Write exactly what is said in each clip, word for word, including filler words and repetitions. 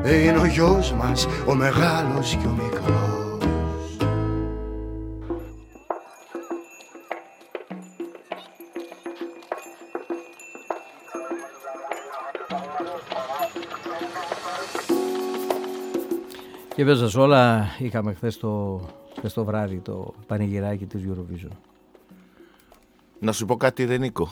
είναι ο γιος μας, ο μεγάλος και ο μικρός. Και βέβαια σε όλα είχαμε χθες το, χθες το βράδυ το πανηγυράκι της Eurovision. Να σου πω κάτι, ρε Νίκο.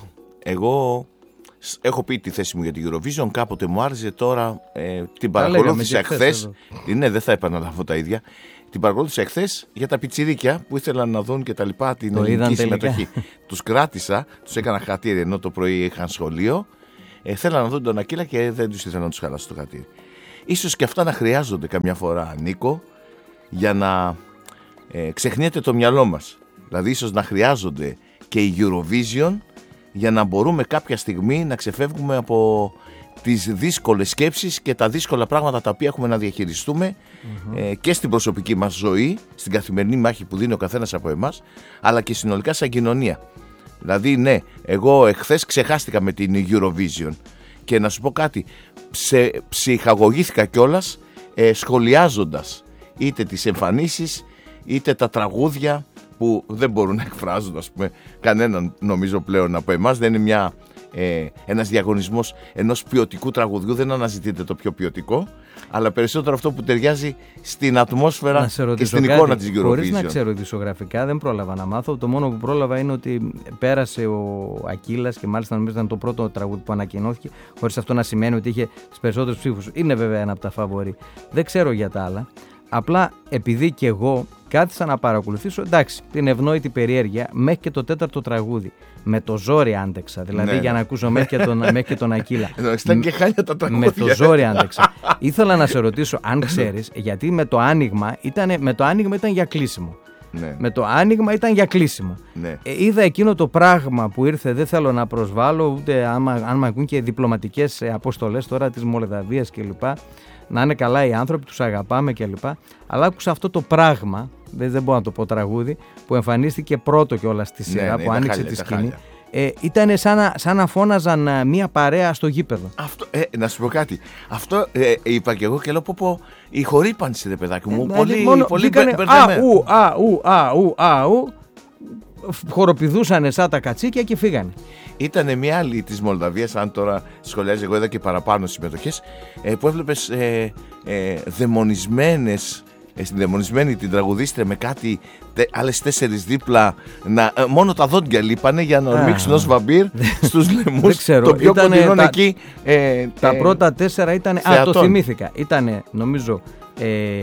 Εγώ έχω πει τη θέση μου για την Eurovision, κάποτε μου άρεσε, τώρα ε, την παρακολούθησα εχθές. Ναι, δεν θα επαναλάβω τα ίδια. Την παρακολούθησα εχθές για τα πιτσιρίκια που ήθελαν να δουν και τα λοιπά την το ελληνική είδαν συμμετοχή. Τους κράτησα, τους έκανα χατήρι ενώ το πρωί είχαν σχολείο. Ε, θέλαν να δουν τον Ακύλα και δεν τους ήθελα να τους χαλάσω το χατήρι. Ίσως και αυτά να χρειάζονται καμιά φορά, Νίκο, για να ε, ξεχνιέται το μυαλό μας. Δηλαδή ίσως να χρειάζονται και η Eurovision για να μπορούμε κάποια στιγμή να ξεφεύγουμε από τις δύσκολες σκέψεις και τα δύσκολα πράγματα τα οποία έχουμε να διαχειριστούμε mm-hmm. ε, και στην προσωπική μας ζωή, στην καθημερινή μάχη που δίνει ο καθένας από εμάς, αλλά και συνολικά σαν κοινωνία. Δηλαδή ναι, εγώ εχθές ξεχάστηκα με την Eurovision και να σου πω κάτι, ψε, ψυχαγωγήθηκα κιόλας ε, σχολιάζοντας είτε τις εμφανίσεις είτε τα τραγούδια που δεν μπορούν να εκφράζουν, ας πούμε, κανέναν νομίζω πλέον από εμάς. Δεν είναι μια, ε, ένας διαγωνισμός ενός ποιοτικού τραγουδιού, δεν αναζητείται το πιο ποιοτικό, αλλά περισσότερο αυτό που ταιριάζει στην ατμόσφαιρα και στην κάτι, εικόνα της Eurovision. Χωρίς να ξέρω δισογραφικά, δεν πρόλαβα να μάθω. Το μόνο που πρόλαβα είναι ότι πέρασε ο Ακύλας και μάλιστα νομίζω ήταν το πρώτο τραγούδι που ανακοινώθηκε, χωρίς αυτό να σημαίνει ότι είχε τις περισσότερες ψήφους. Είναι βέβαια ένα από τα φαβορί. Δεν ξέρω για τα άλλα. Απλά επειδή και εγώ κάθισα να παρακολουθήσω, εντάξει, την ευνόητη περιέργεια μέχρι και το τέταρτο τραγούδι. Με το ζόρι άντεξα, δηλαδή ναι, για να ακούσω μέχρι και τον, μέχρι και τον Ακύλα. Ήταν και χάλια τα τραγούδια. Με το ζόρι άντεξα. Ήθελα να σε ρωτήσω αν ξέρεις, γιατί με το άνοιγμα ήταν, με το άνοιγμα ήταν για κλείσιμο. Ναι. Με το άνοιγμα ήταν για κλείσιμο. Ναι. Ε, είδα εκείνο το πράγμα που ήρθε, δεν θέλω να προσβάλλω, ούτε άμα, αν με ακούν και διπλωματικές αποστολές τώρα της Μολδαβίας κλπ. Να είναι καλά οι άνθρωποι, τους αγαπάμε κλπ. Αλλά άκουσα αυτό το πράγμα, δεν, δεν μπορώ να το πω τραγούδι, που εμφανίστηκε πρώτο κιόλας στη σειρά, ναι, ναι, που άνοιξε χάλια, τη σκηνή. Ε, ήταν σαν να, σαν να φώναζαν μια παρέα στο γήπεδο. Αυτό, ε, να σου πω κάτι. Αυτό ε, είπα κι εγώ και λέω πω πω η χορύπανση, ρε παιδάκι μου. Ε, πολύ μόνο, πολύ μπερδεμένο. Αου, αου, αου, αου. Χοροπηδούσανε σαν τα κατσίκια και φύγανε. Ήτανε μια άλλη της Μολδαβίας, αν τώρα σχολιάζει, εγώ είδα και παραπάνω συμμετοχές, ε, που έβλεπες ε, ε, δαιμονισμένες, ε, στην δαιμονισμένη την τραγουδίστρια με κάτι τε, άλλες τέσσερις δίπλα, να, ε, μόνο τα δόντια λείπανε για να ορμήξουν ως βαμπύρ στους λαιμούς. Το πιο κοντινό εκεί. Ε, τα ε, πρώτα τέσσερα ήταν. Α, το θυμήθηκα. Ήτανε νομίζω ε, ε,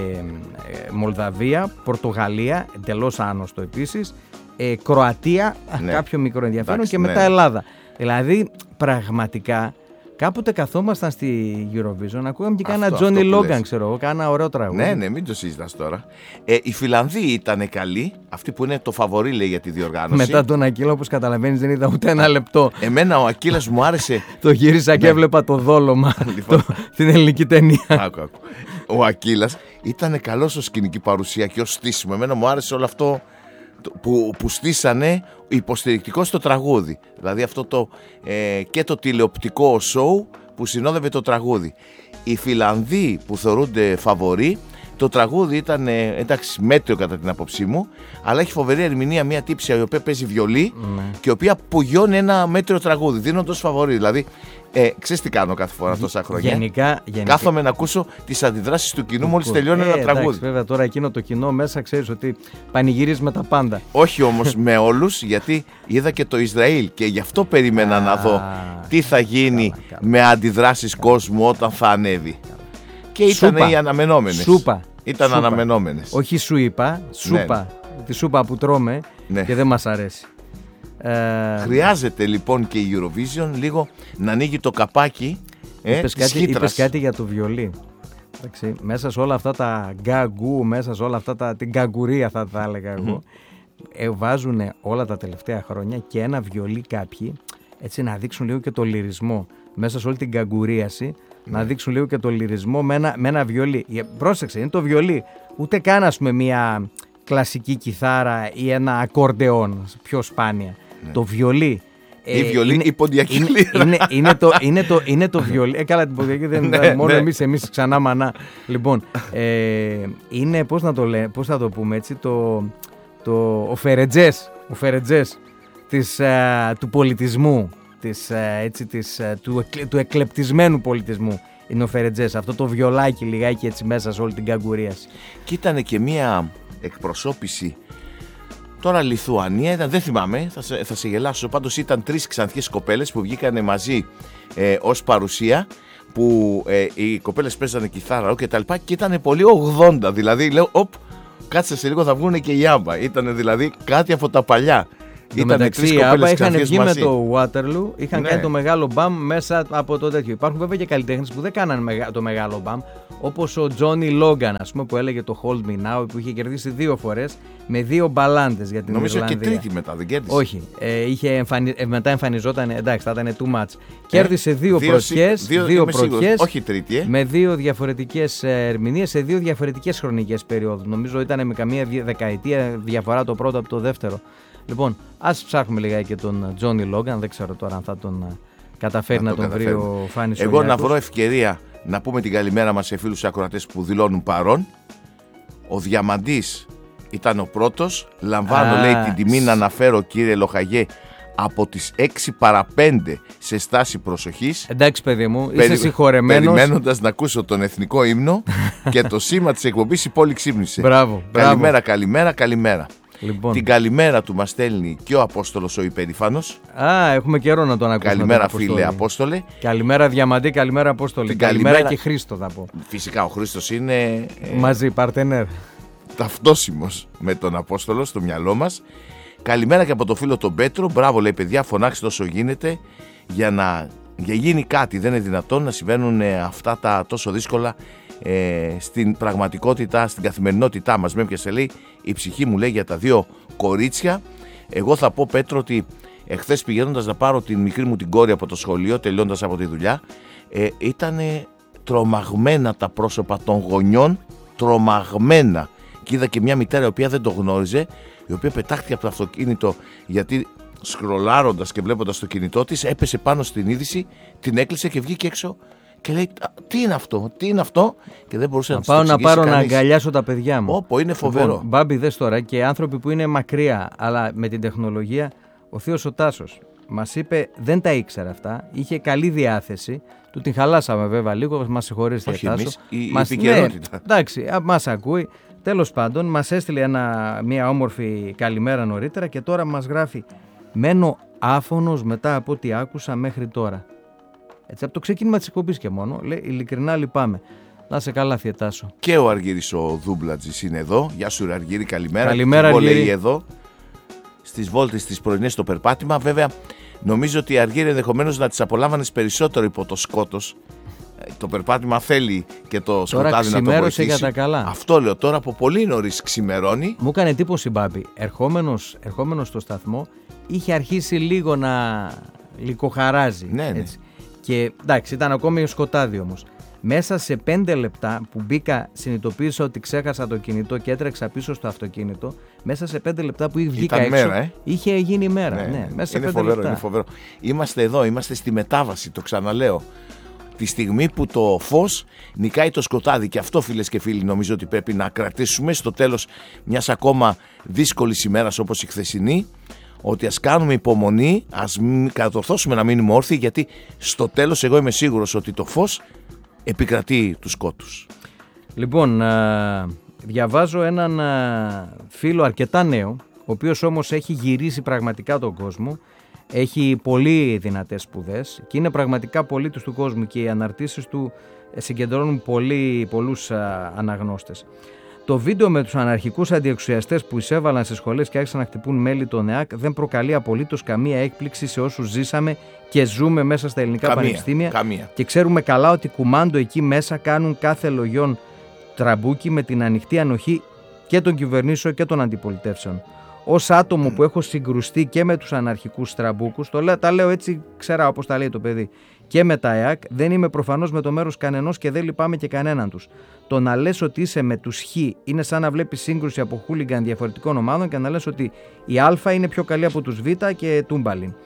Μολδαβία, Πορτογαλία, εντελώς άνοστο επίσης. Ε, Κροατία, ναι. κάποιο μικρό ενδιαφέρον. Εντάξει, και μετά ναι. Ελλάδα. Δηλαδή πραγματικά κάποτε καθόμασταν στη Eurovision, ακούγαμε και κάνα Τζόνι Λόγκαν, ξέρω εγώ, κάνα ωραίο τραγούδι. Ναι, ναι, μην το συζητάς τώρα. Ε, οι Φιλανδοί ήταν καλοί, αυτοί που είναι το φαβορί, λέει, για τη διοργάνωση. Μετά τον Ακύλα, όπως καταλαβαίνεις, δεν είδα ούτε ένα λεπτό. Εμένα ο Ακύλας μου άρεσε. Το γύρισα και έβλεπα το δόλωμα, το, την ελληνική ταινία. Άκου, άκου. Ο Ακύλας ήταν καλός ως σκηνική παρουσία και ως στήσιμο. Εμένα μου άρεσε όλο αυτό που, που στήσανε υποστηρικτικό στο τραγούδι. Δηλαδή αυτό το ε, και το τηλεοπτικό σοου που συνόδευε το τραγούδι. Οι Φιλανδοί που θεωρούνται φαβορί, το τραγούδι ήταν ε, εντάξει μέτριο κατά την άποψή μου, αλλά έχει φοβερή ερμηνεία μια τύψια η οποία παίζει βιολί ναι. και η οποία απογειώνει ένα μέτριο τραγούδι, δίνοντας φαβορί. Δηλαδή, ε, ξέρεις τι κάνω κάθε φορά τόσα χρόνια. Γενικά, γενικά. Κάθομαι να ακούσω τις αντιδράσεις του κοινού μόλις τελειώνει ε, ένα εντάξει, τραγούδι. Βέβαια, τώρα εκείνο το κοινό μέσα ξέρεις ότι πανηγυρίζει με τα πάντα. Όχι όμως με όλους, γιατί είδα και το Ισραήλ και γι' αυτό περίμενα να δω τι θα γίνει καλά, καλά. με αντιδράσεις καλά. κόσμου όταν θα ανέβει. Και ήταν οι αναμενόμενες. Σούπα. Ήταν σούπα. αναμενόμενες. Όχι σου είπα, σούπα. Ναι. Τη σούπα που τρώμε ναι. και δεν μας αρέσει. Ε... Χρειάζεται λοιπόν και η Eurovision λίγο να ανοίγει το καπάκι ε, είπες, της κάτι, χύτρας. Είπες κάτι για το βιολί. Εντάξει, μέσα σε όλα αυτά τα γκαγκού, μέσα σε όλα αυτά τα, την γκαγκουρία θα τα έλεγα εγώ, mm-hmm. ε, βάζουν όλα τα τελευταία χρόνια και ένα βιολί κάποιοι, έτσι να δείξουν λίγο και το λυρισμό. Μέσα σε όλη την γκαγκουρίαση, mm. να δείξουν λίγο και το λυρισμό με ένα, με ένα βιολί. Πρόσεξε, είναι το βιολί. Ούτε καν ας πούμε μια κλασική κιθάρα ή ένα ακορντεόν, πιο σπάνια. Mm. Το βιολί. Ε, η βιολί, είναι, η ποντιακή είναι, λύρα. Είναι, είναι, το, είναι, το, είναι το βιολί. Ε, καλά, την ποντιακή δεν είναι. Μόνο ναι. εμείς, εμείς ξανά μανά. Λοιπόν, ε, είναι, πώς να το λέ, πώς θα το πούμε έτσι, το, το, ο Φερετζές, ο Φερετζές της, α, του πολιτισμού, της, α, έτσι, της, α, του, του εκλεπτισμένου πολιτισμού. Είναι ο Φερετζές, αυτό το βιολάκι λιγάκι έτσι μέσα σε όλη την καγκουρίαση. Και ήταν και μία εκπροσώπηση. Τώρα Λιθουανία ήταν, δεν θυμάμαι, θα σε, θα σε γελάσω. Πάντως ήταν τρεις ξανθιές κοπέλες που βγήκανε μαζί ε, ως παρουσία. Που ε, οι κοπέλες παίζανε κιθάρα και τα λοιπά. Και ήταν πολύ ογδόντα. Δηλαδή λέω, οπ, κάτσε σε λίγο θα βγουν και η Άμπα. Ήταν δηλαδή κάτι από τα παλιά. Ήταν μεταξύ, οι Άμπα είχαν βγει μαζί με το Waterloo, είχαν ναι. κάνει το μεγάλο μπαμ μέσα από το τέτοιο. Υπάρχουν βέβαια και καλλιτέχνες που δεν κάνανε το μεγάλο μπαμ, όπως ο Τζόνι Λόγκαν, ας πούμε, που έλεγε το Hold Me Now, που είχε κερδίσει δύο φορές με δύο μπαλάντες για την Νομίζω Ιρλανδία. Νομίζω και τρίτη μετά, δεν κέρδισε. Όχι, ε, είχε εμφανι... ε, μετά εμφανιζόταν, εντάξει, θα ήταν too much. Κέρδισε ε, δύο πρωτιές, δύο, δύο πρωτιές, όχι τρίτη, ε. με δύο διαφορετικές ερμηνείες σε δύο διαφορετικές χρονικές περιόδους. Νομίζω ήταν με καμία δεκαετία διαφορά το πρώτο από το δεύτερο. Λοιπόν, ας ψάχνουμε λιγάκι και τον Τζόνι Λόγκαν, δεν ξέρω τώρα αν θα τον καταφέρει να, να τον, τον βρει ο Φάνης Εγώ Ολιάκος. Να βρω ευκαιρία να πούμε την καλημέρα μας σε φίλους ακροατές που δηλώνουν παρόν. Ο Διαμαντής ήταν ο πρώτος. Λαμβάνω, Α, λέει, την τιμή να αναφέρω, κύριε Λοχαγέ, από τις έξι παρά πέντε σε στάση προσοχής. Εντάξει, παιδί μου, είσαι Περι... συγχωρεμένος. Περιμένοντας να ακούσω τον εθνικό ύμνο και το σήμα της εκπομπής, η πόλη ξύπνησε. Μπράβο, καλημέρα, μπράβο. καλημέρα, καλημέρα. Λοιπόν. Την καλημέρα του μας στέλνει και ο Απόστολος ο Υπερήφανος. Α, έχουμε καιρό να τον ακούσουμε. Καλημέρα, φίλε Απόστολε. Καλημέρα, Διαμαντή, καλημέρα, Απόστολε. Την καλημέρα, καλημέρα και Χρήστο, θα πω. Φυσικά, ο Χρήστος είναι. Μαζί, παρτενέρ. Ταυτόσιμος με τον Απόστολο στο μυαλό μας. Καλημέρα και από το φίλο τον Πέτρο. Μπράβο, λέει, παιδιά, φωνάξτε όσο γίνεται για να για γίνει κάτι. Δεν είναι δυνατόν να συμβαίνουν αυτά τα τόσο δύσκολα ε, στην πραγματικότητα, στην καθημερινότητά μας. Με έπιασε, λέει, η ψυχή μου, λέει, για τα δύο κορίτσια. Εγώ θα πω, Πέτρο, ότι εχθές πηγαίνοντας να πάρω την μικρή μου την κόρη από το σχολείο, τελειώντας από τη δουλειά, ε, ήταν τρομαγμένα τα πρόσωπα των γονιών, τρομαγμένα. Και είδα και μια μητέρα η οποία δεν το γνώριζε, η οποία πετάχτηκε από το αυτοκίνητο γιατί σκρολάροντας και βλέποντας το κινητό της έπεσε πάνω στην είδηση, την έκλεισε και βγήκε έξω και λέει, τι είναι αυτό, τι είναι αυτό, και δεν μπορούσε να, να πάω να πάρω κανείς. Να αγκαλιάσω τα παιδιά μου. Όπο, είναι φοβερό. Λοιπόν, Μπάμπη, δες τώρα, και άνθρωποι που είναι μακριά, αλλά με την τεχνολογία, ο θείος ο Τάσος μας είπε, δεν τα ήξερα αυτά, είχε καλή διάθεση, του την χαλάσαμε βέβαια λίγο, μας συγχωρείτε. Όχι Τάσο. εμείς, η, μας, η επικαιρότητα. Ναι, εντάξει, μας ακούει. Τέλος πάντων, μας έστειλε ένα, μια όμορφη καλημέρα νωρίτερα και τώρα μας γράφει, μένω άφωνος μετά από ό,τι άκουσα μέχρι τώρα. Έτσι, από το ξεκίνημα της εκπομπής και μόνο, λέει, ειλικρινά λυπάμαι. Να σε καλά, Θιετάσο. Και ο Αργύρης ο Δούμπλατζης είναι εδώ. Γεια σου, Αργύρη, καλημέρα. Καλημέρα, και Αργύρη. Λέει εδώ, στις βόλτες τις πρωινές στο περπάτημα. Βέβαια, νομίζω ότι η Αργύρη ενδεχομένως να τις απολάμβανες περισσότερο υπό το σκότος. Το περπάτημα θέλει και το σκοτάδι να το βοηθήσει. Για τα καλά. Αυτό λέω, τώρα από πολύ νωρίς ξημερώνει. Μου έκανε εντύπωση, Μπάμπη. Ερχόμενος, ερχόμενος στο σταθμό, είχε αρχίσει λίγο να λικοχαράζει. Ναι, ναι. Έτσι. Και εντάξει, ήταν ακόμη σκοτάδι όμως. Μέσα σε πέντε λεπτά που μπήκα, συνειδητοποίησα ότι ξέχασα το κινητό και έτρεξα πίσω στο αυτοκίνητο. Μέσα σε πέντε λεπτά που βγήκα έξω, μέρα, ε? είχε γίνει μέρα. Ναι, ναι. Μέσα σε είναι, πέντε φοβερό, λεπτά. είναι φοβερό. Είμαστε εδώ, είμαστε στη μετάβαση, το ξαναλέω. Τη στιγμή που το φως νικάει το σκοτάδι. Και αυτό, φίλες και φίλοι, νομίζω ότι πρέπει να κρατήσουμε στο τέλος μιας ακόμα δύσκολης ημέρας όπως η χθεσινή, ότι ας κάνουμε υπομονή, ας κατορθώσουμε να μείνουμε όρθιοι, γιατί στο τέλος εγώ είμαι σίγουρος ότι το φως επικρατεί τους σκότους. Λοιπόν, α, διαβάζω έναν α, φίλο αρκετά νέο, ο οποίος όμως έχει γυρίσει πραγματικά τον κόσμο. Έχει πολύ δυνατές σπουδές και είναι πραγματικά πολίτης του κόσμου και οι αναρτήσεις του συγκεντρώνουν πολύ, πολλούς α, αναγνώστες. Το βίντεο με τους αναρχικούς αντιεξουσιαστές που εισέβαλαν στις σχολές και άρχισαν να χτυπούν μέλη των ΕΑΚ δεν προκαλεί απολύτως καμία έκπληξη σε όσους ζήσαμε και ζούμε μέσα στα ελληνικά καμία, πανεπιστήμια καμία. Και ξέρουμε καλά ότι κουμάντο εκεί μέσα κάνουν κάθε λογιόν τραμπούκι με την ανοιχτή ανοχή και των κυβερνήσεων και των αντιπολιτεύσεων. Ως άτομο που έχω συγκρουστεί και με τους αναρχικούς τραμπούκους, το λέω, τα λέω έτσι ξέρα όπως τα λέει το παιδί, και με τα ΕΑΚ, δεν είμαι προφανώς με το μέρος κανενός και δεν λυπάμαι και κανέναν τους. Το να λες ότι είσαι με τους Χ είναι σαν να βλέπεις σύγκρουση από χούλιγκαν διαφορετικών ομάδων και να λες ότι η Α είναι πιο καλή από τους Β και τούμπαλιν.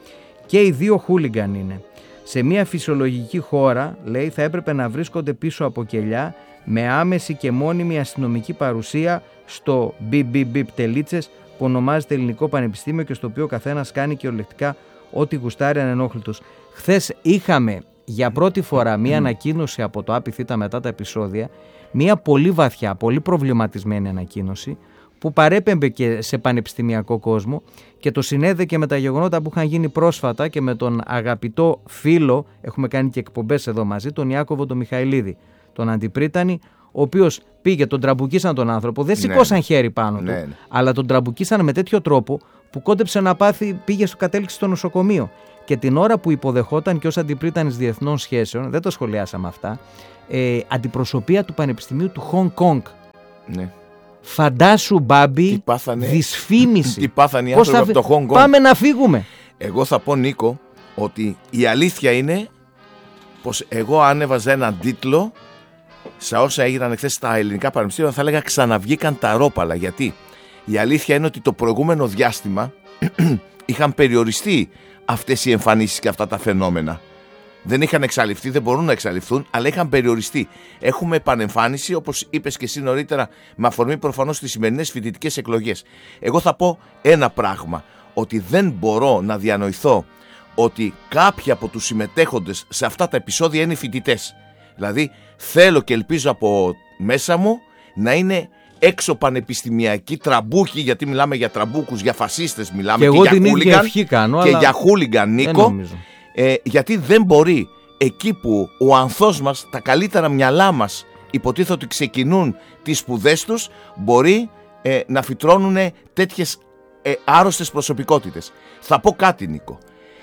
Και οι δύο χούλιγκαν είναι. Σε μια φυσιολογική χώρα, λέει, θα έπρεπε να βρίσκονται πίσω από κελιά με άμεση και μόνιμη αστυνομική παρουσία στο μπιπ τελίτσες που ονομάζεται Ελληνικό Πανεπιστήμιο και στο οποίο ο καθένας κάνει κυριολεκτικά ό,τι γουστάρει ανενόχλητος. Χθες είχαμε για πρώτη φορά μία ανακοίνωση από το ΑΠΙΘ μετά τα επεισόδια, μία πολύ βαθιά, πολύ προβληματισμένη ανακοίνωση που παρέπεμπε και σε πανεπιστημιακό κόσμο και το συνέδεκε με τα γεγονότα που είχαν γίνει πρόσφατα και με τον αγαπητό φίλο, έχουμε κάνει και εκπομπές εδώ μαζί, τον Ιάκωβο τον Μιχαηλίδη, τον Αντιπρίτανη, ο οποίος πήγε, τον τραμπουκίσαν τον άνθρωπο, δεν σηκώσαν ναι. χέρι πάνω ναι. του, αλλά τον τραμπουκίσαν με τέτοιο τρόπο που κόντεψε να πάθει, πήγε στο κατέληξη στο νοσοκομείο. Και την ώρα που υποδεχόταν και ως Αντιπρίτανης Διεθνών Σχέσεων, δεν το σχολιάσαμε αυτά, ε, αντιπροσωπεία του Πανεπιστημίου του Χονγκ Κονγκ. Ναι. Φαντάσου, Μπάμπη, δυσφήμιση. Τι πάθανε οι άνθρωποι από το Χονγκ Κονγκ. Πάμε να φύγουμε. Εγώ θα πω, Νίκο, ότι η αλήθεια είναι πως εγώ άνεβαζα έναν τίτλο σε όσα έγιναν χθες στα ελληνικά πανεπιστήμια, θα έλεγα ξαναβγήκαν τα ρόπαλα. Γιατί η αλήθεια είναι ότι το προηγούμενο διάστημα είχαν περιοριστεί αυτές οι εμφανίσεις και αυτά τα φαινόμενα. Δεν είχαν εξαλειφθεί, δεν μπορούν να εξαλειφθούν, αλλά είχαν περιοριστεί. Έχουμε επανεμφάνιση, όπως είπες και εσύ νωρίτερα, με αφορμή προφανώς τις σημερινές φοιτητικές εκλογές. Εγώ θα πω ένα πράγμα, ότι δεν μπορώ να διανοηθώ ότι κάποιοι από τους συμμετέχοντες σε αυτά τα επεισόδια είναι φοιτητές. Δηλαδή θέλω και ελπίζω από μέσα μου να είναι έξω πανεπιστημιακοί τραμπούκοι, γιατί μιλάμε για τραμπούκους, για φασίστες μιλάμε και, και για χούλιγκαν κάνω, και για χούλιγκαν, Νίκο, ε, γιατί δεν μπορεί εκεί που ο ανθός μας, τα καλύτερα μυαλά μας υποτίθεται ότι ξεκινούν τις σπουδές τους, μπορεί ε, να φυτρώνουν τέτοιες ε, άρρωστες προσωπικότητες. Θα πω κάτι, Νίκο.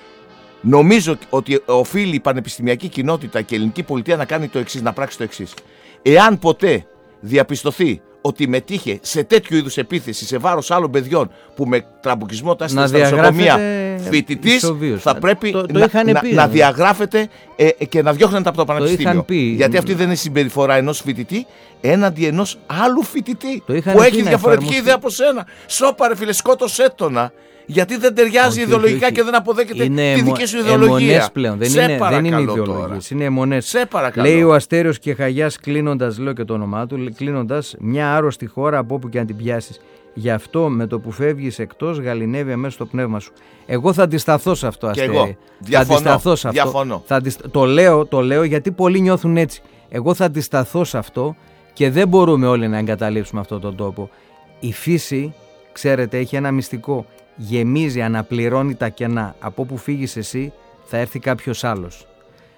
Νομίζω ότι οφείλει η πανεπιστημιακή κοινότητα και η ελληνική πολιτεία να κάνει το εξής, να πράξει το εξής. Εάν ποτέ διαπιστωθεί ότι μετήχε σε τέτοιου είδους επίθεση σε βάρος άλλων παιδιών που με τραμπουκισμό τάσσεται στα νοσοκομεία φοιτητής, θα πρέπει το, το να, να, να διαγράφεται ε, και να διώχνεται από το πανεπιστήμιο. Γιατί αυτή δεν είναι συμπεριφορά ενός φοιτητή έναντι ενός άλλου φοιτητή που έχει διαφορετική ιδέα από σένα. Σώπα ρε φίλε, σκότωσέ τόνα. Γιατί δεν ταιριάζει όχι, ιδεολογικά όχι, όχι. Και δεν αποδέχεται είναι τη δική σου ιδεολογία. Αιμονές πλέον. Δεν, είναι, δεν είναι ιδεολογίες. Είναι αιμονές. Σε παρακαλώ. Λέει ο Αστέριος και Χαγιάς, κλείνοντας, λέω και το όνομά του, κλείνοντας, μια άρρωστη χώρα από όπου και αν την πιάσεις. Γι' αυτό με το που φεύγεις εκτός γαληνεύει αμέσως στο πνεύμα σου. Εγώ θα αντισταθώ σε αυτό, Αστέρι. Εγώ. Διαφωνώ. Θα αντισταθώ σε αυτό. Διαφωνώ. Θα αντιστα... το, λέω, το λέω γιατί πολλοί νιώθουν έτσι. Εγώ θα αντισταθώ σε αυτό και δεν μπορούμε όλοι να εγκαταλείψουμε αυτόν τον τόπο. Η φύση, ξέρετε, έχει ένα μυστικό. Γεμίζει, αναπληρώνει τα κενά. Από όπου φύγεις εσύ θα έρθει κάποιος άλλος.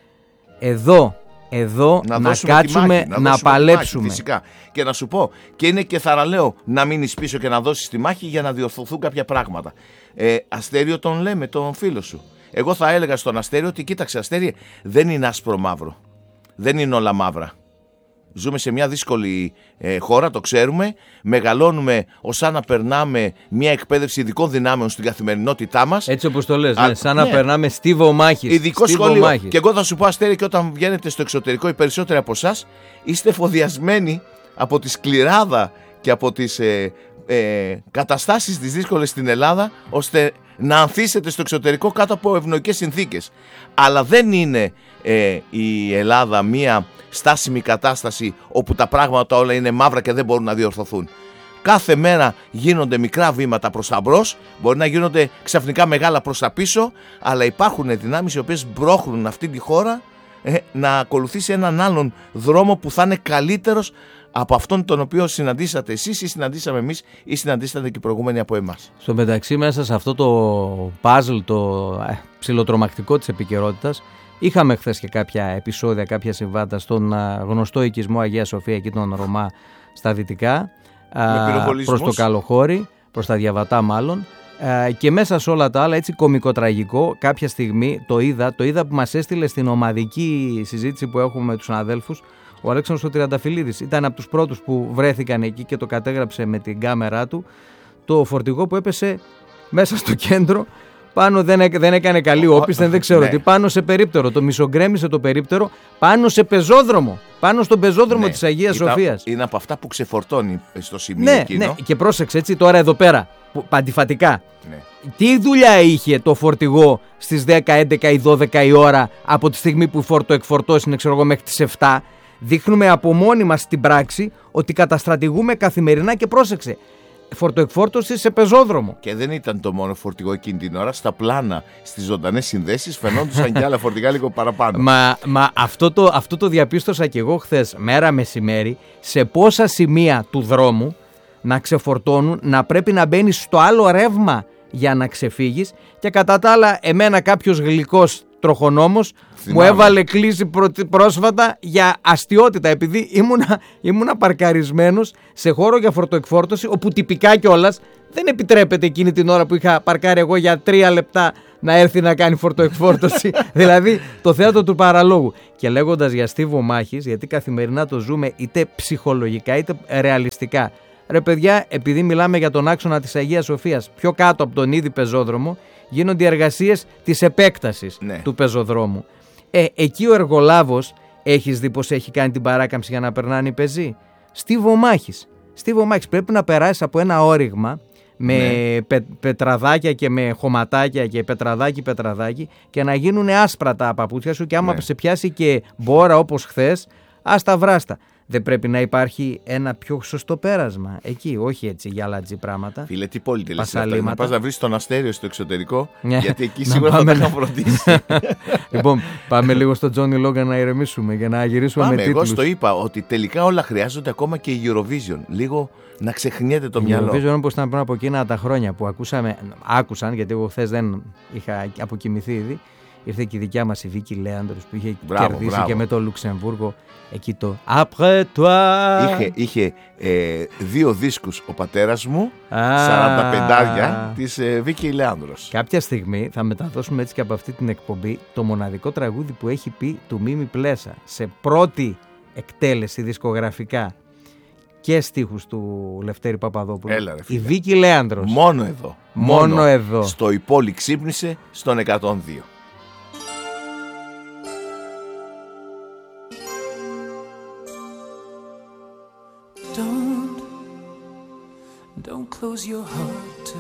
Εδώ, εδώ να, να κάτσουμε, μάχη, να, να παλέψουμε. Μάχη, φυσικά. Και να σου πω, και είναι και θαραλέο να μείνεις πίσω και να δώσεις τη μάχη για να διορθωθούν κάποια πράγματα. Ε, Αστέριο τον λέμε, τον φίλο σου. Εγώ θα έλεγα στον Αστέριο ότι κοίταξε, Αστέριε, δεν είναι άσπρο μαύρο. Δεν είναι όλα μαύρα. Ζούμε σε μια δύσκολη ε, χώρα, το ξέρουμε. Μεγαλώνουμε ως σαν να περνάμε μια εκπαίδευση ειδικών δυνάμεων στην καθημερινότητά μας. Έτσι όπως το λες, Α, ναι, σαν ναι. να περνάμε στίβο μάχης. Ειδικό σχολείο. Μάχης. Και εγώ θα σου πω, Αστέρη, και όταν βγαίνετε στο εξωτερικό, οι περισσότεροι από εσάς είστε εφοδιασμένοι από τη σκληράδα και από τις ε, ε, καταστάσεις τις δύσκολες στην Ελλάδα, ώστε να ανθίσετε στο εξωτερικό κάτω από ευνοϊκές συνθήκες. Αλλά δεν είναι ε, η Ελλάδα μια στάσιμη κατάσταση όπου τα πράγματα όλα είναι μαύρα και δεν μπορούν να διορθωθούν. Κάθε μέρα γίνονται μικρά βήματα προς τα μπρος, μπορεί να γίνονται ξαφνικά μεγάλα προς τα πίσω, αλλά υπάρχουν δυνάμεις οι οποίες μπρώχνουν αυτή τη χώρα ε, να ακολουθήσει έναν άλλον δρόμο που θα είναι καλύτερος από αυτόν τον οποίο συναντήσατε εσείς ή συναντήσαμε εμείς ή συναντήσατε και οι προηγούμενοι από εμάς. Στο μεταξύ, μέσα σε αυτό το puzzle, το ε, ψιλοτρομακτικό της επικαιρότητας, είχαμε χθες και κάποια επεισόδια, κάποια συμβάντα στον α, γνωστό οικισμό Αγία Σοφία εκεί των Ρωμά στα δυτικά, προς το Καλοχώρι, προς τα Διαβατά μάλλον, α, και μέσα σε όλα τα άλλα έτσι κωμικοτραγικό κάποια στιγμή το είδα, το είδα που μας έστειλε στην ομαδική συζήτηση που έχουμε με τους συναδέλφους ο Αλέξανδρος ο Τριανταφυλλίδης. Ήταν από τους πρώτους που βρέθηκαν εκεί και το κατέγραψε με την κάμερά του, το φορτηγό που έπεσε μέσα στο κέντρο. Πάνω δεν, έ, δεν έκανε καλή όπισθεν, δεν ξέρω ναι. τι. Πάνω σε περίπτερο. Το μισογκρέμισε το περίπτερο. Πάνω σε πεζόδρομο. Πάνω στον πεζόδρομο ναι. της Αγίας Σοφίας. Είναι από αυτά που ξεφορτώνει στο σημείο ναι, εκείνο. Ναι, και πρόσεξε έτσι τώρα εδώ πέρα. αντιφατικά. Ναι. Τι δουλειά είχε το φορτηγό στις δέκα, έντεκα ή δώδεκα η ώρα από τη στιγμή που η φορτοεκφορτώση είναι, ξέρω εγώ, μέχρι τις επτά. Δείχνουμε από μόνοι μας στην πράξη ότι καταστρατηγούμε καθημερινά, και πρόσεξε, φορτοεκφόρτωση σε πεζόδρομο. Και δεν ήταν το μόνο φορτηγό εκείνη την ώρα. Στα πλάνα, στις ζωντανές συνδέσεις, φαινόντουσαν και άλλα φορτηγά λίγο παραπάνω. Μα, μα αυτό, το, αυτό το διαπίστωσα και εγώ χθες, μέρα μεσημέρι, σε πόσα σημεία του δρόμου να ξεφορτώνουν, να πρέπει να μπαίνει στο άλλο ρεύμα για να ξεφύγεις, και κατά τα άλλα εμένα κάποιος γλυκός τροχονόμος μου έβαλε κλίση πρω, πρόσφατα για αστιότητα, επειδή ήμουνα, ήμουνα παρκαρισμένος σε χώρο για φορτοεκφόρτωση, όπου τυπικά κιόλας δεν επιτρέπεται εκείνη την ώρα που είχα παρκάρει εγώ για τρία λεπτά να έρθει να κάνει φορτοεκφόρτωση. Δηλαδή το θέατρο του παραλόγου. Και λέγοντας για στίβο μάχης, γιατί καθημερινά το ζούμε είτε ψυχολογικά είτε ρεαλιστικά. Ρε παιδιά, επειδή μιλάμε για τον άξονα της Αγίας Σοφίας, πιο κάτω από τον ήδη πεζόδρομο γίνονται οι εργασίες της επέκτασης, ναι, του πεζοδρόμου. Ε, εκεί ο εργολάβος, έχεις δει πως έχει κάνει την παράκαμψη για να περνάνε οι πεζοί? Στίβο μάχης. Στίβο μάχης. Πρέπει να περάσεις από ένα όριγμα με ναι. πε, πετραδάκια και με χωματάκια και πετραδάκι πετραδάκι, και να γίνουν άσπρα τα παπούτσια σου, και άμα ναι. σε πιάσει και μπόρα όπως χθες, άστα βράστα. Δεν πρέπει να υπάρχει ένα πιο σωστό πέρασμα εκεί, όχι έτσι για λατζή πράγματα? Φίλε, τι πόλη τελείως αυτά? Να πας να βρεις τον Αστέριο στο εξωτερικό, γιατί εκεί σίγουρα πάμε... θα τα είχαν φροντίσει. Λοιπόν, πάμε λίγο στο Τζόνι Λόγκαν να ηρεμήσουμε και να γυρίσουμε πάμε, με τίτλους. Εγώ στο είπα ότι τελικά όλα χρειάζονται, ακόμα και η Eurovision. Λίγο να ξεχνιέται το η μυαλό. Η Eurovision, όπως ήταν πριν από εκείνα τα χρόνια που ακούσαμε, άκουσαν, γιατί εγώ χθες δεν είχα αποκοιμηθεί ήδη, ήρθε και η δικιά μας η Βίκη Λέανδρος που είχε μπράβο, κερδίσει μπράβο. και με το Λουξεμβούργο εκεί το Après toi. Είχε, είχε ε, δύο δίσκους ο πατέρας μου, σαράντα πεντάρια της ε, Βίκη Λέανδρος. Κάποια στιγμή θα μεταδώσουμε έτσι και από αυτή την εκπομπή το μοναδικό τραγούδι που έχει πει του Μίμη Πλέσα σε πρώτη εκτέλεση δισκογραφικά και στίχους του Λευτέρη Παπαδόπουλου. Έλα, ρε, η Βίκη Λέανδρος. Μόνο εδώ. Μόνο, Μόνο εδώ. Στο «Η πόλη ξύπνησε» στον εκατόν δύο. Don't, don't close your heart to